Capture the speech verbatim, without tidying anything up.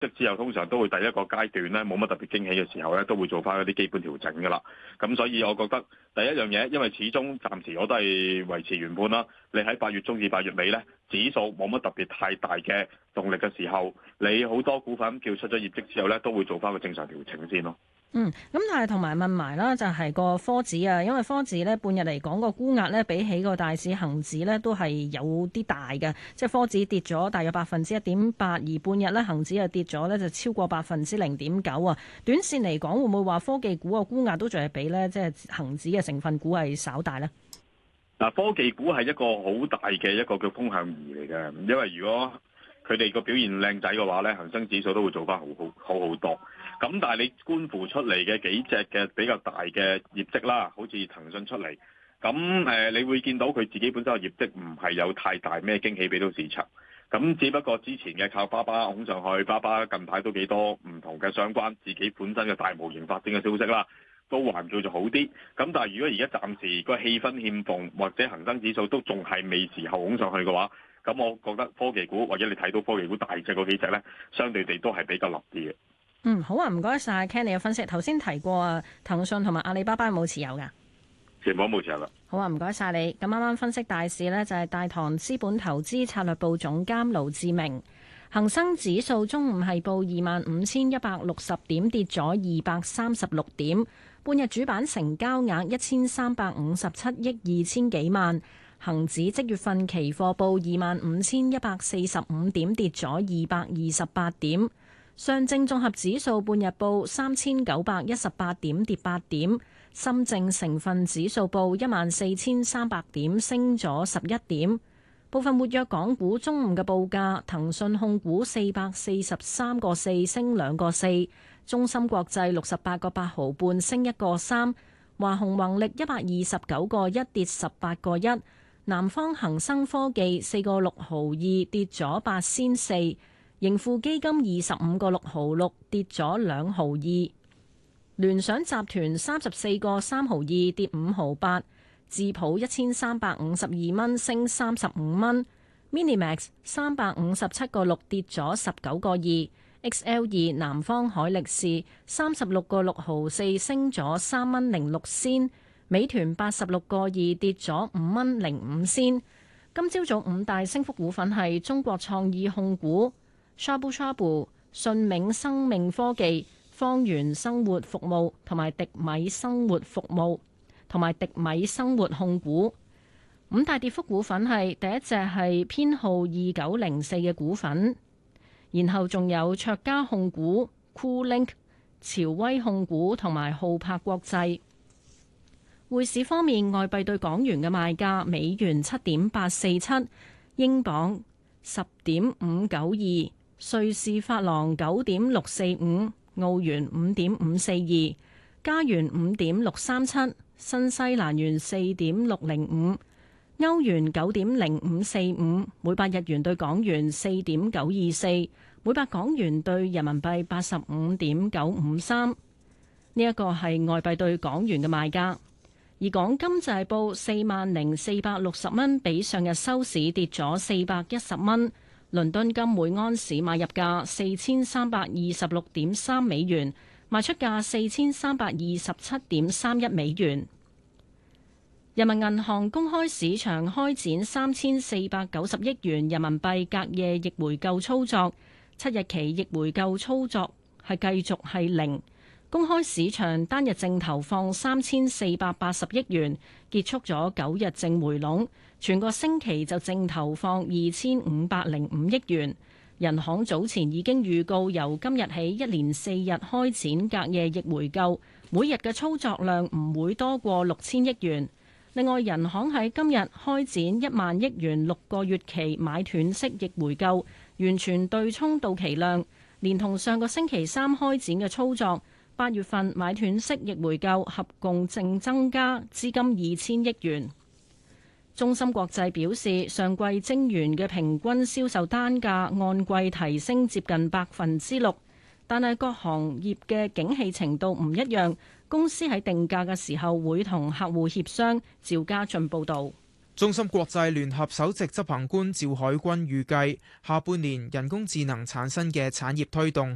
職之後，通常都會第一個階段咧冇乜特別驚喜嘅時候咧，都會做翻一啲基本調整㗎啦。咁所以我覺得第一樣嘢，因為始終暫時我都係維持原判啦。你喺八月中至八月尾咧，指數冇乜特別太大嘅動力嘅時候，你好多股份叫出咗業績之後咧，都會做翻個正常調整先咯。 嗯，咁但係同埋問埋啦，就係個科指啊，因為科指呢半日嚟講個沽壓呢，比起個大市恒指呢都係有啲大嘅，即係科指跌咗大約百分之一點八，而半日呢恒指又跌咗呢就超過百分之零點九啊。短線嚟講會唔會話科技股個沽壓都仲係比呢即係恒指嘅成分股係稍大呢？ 嗱，科技股係一個好大嘅一個叫風向儀嚟嘅，因為如果佢哋個表現靚仔嘅話呢，恒生指數都會做翻好好好好多。咁但係你觀乎出嚟嘅幾隻嘅比較大嘅業績啦，好似騰訊出嚟，咁誒、呃，你會見到佢自己本身嘅業績唔係有太大咩驚喜俾到市場。咁只不過之前嘅靠巴巴拱上去，巴巴近排都幾多唔同嘅相關自己本身嘅大模型發展嘅消息啦，都還叫做好啲。咁但係如果而家暫時個氣氛欠奉，或者恒生指數都仲係未時候拱上去嘅話，咁我覺得科技股或者你睇到科技股大隻嗰幾隻呢，相對地都係比較立啲嘅。 嗯，好啊，唔該晒 Ken 你嘅分析。頭先提過啊，騰訊同埋阿里巴巴有冇持有噶？ 全部冇持有啦。 好啊，唔該晒你。咁啱啱分析大市呢，就係大唐資本投資策略部總監盧志明。恒生指數中午係報二萬五千一百六十點，跌咗二百三十六點。半日主板成交額一千三百五十七億二千幾萬。恒指即月份期貨報二萬五千一百四十五點，跌咗二百二十八點。上證綜合指數半日報三千九百一十八點，跌八點。深證成分指數報一萬四千三百點，升咗十一點。部分活躍港股中午嘅報價：騰訊控股四百四十三個四，升兩個四；中芯國際六十八個八毫半，升一個三；華虹宏力一百二十九個一，跌十八個一；南方恒生科技四個六毫二，跌咗八仙四。盈富基金二十五個六毫六，跌咗兩毫二。聯想集團三十四個三毫二，跌五毫八。智普一千三百五十二蚊，升三十五蚊。Minimax 三百五十七個六，跌咗十九個二。X L 二南方海力士三十六個六毫四，升咗三蚊零六仙。美團八十六個二，跌咗五蚊零五仙。今朝早五大升幅股份係中國創意控股、Shabu Shabu、信銘生命科技、方圓生活服務同埋迪米生活服務同埋迪米生活控股。五大跌幅股份係第一隻係編號二九零四嘅股份，然後仲有卓家控股、Coolink、潮威控股同埋浩柏國際。匯市方面，外幣對港元嘅賣價：美元七點八四七，英鎊十點五九二。瑞士法郎九點六四五，澳元五點五四二，加元五點六三七，新西蘭元四點六零五，歐元九點零五四五，每百日元對港元四點九二四，每百港元對人民幣八十五點九五三。呢一個係外幣對港元嘅賣價，而港金就係報四萬零四百六十蚊，比上日收市跌咗四百一十蚊。倫敦金每安士買入價四千三百二十六點三美元，賣出價四千三百二十七點三一美元。人民銀行公開市場開展三千四百九十億元人民幣隔夜逆回購操作，七日期逆回購操作係繼續係零。公開市場單日淨投放三千四百八十億元，結束咗九日淨回籠。全個星期就淨投放二千五百零五億元。人行早前已經預告，由今日起一連四日開展隔夜逆回購，每日嘅操作量唔會多過六千億元。另外，人行喺今日開展一萬億元六個月期買斷式逆回購，完全對沖到期量，連同上個星期三開展嘅操作，八月份買斷式逆回購合共淨增加資金二千億元。中芯國際表示，上季晶圓嘅平均銷售單價按季提升接近百分之六，但係各行業嘅景氣程度唔一樣，公司喺定價嘅時候會同客戶協商。趙家俊報導。 中芯國際聯合首席執行官趙海軍預計，下半年人工智能產生嘅產業推動